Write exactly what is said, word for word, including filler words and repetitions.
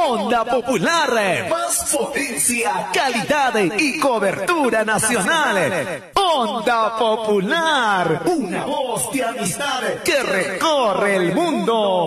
Onda Popular, más potencia, calidad y cobertura nacional. Onda Popular, una voz de amistad que recorre el mundo.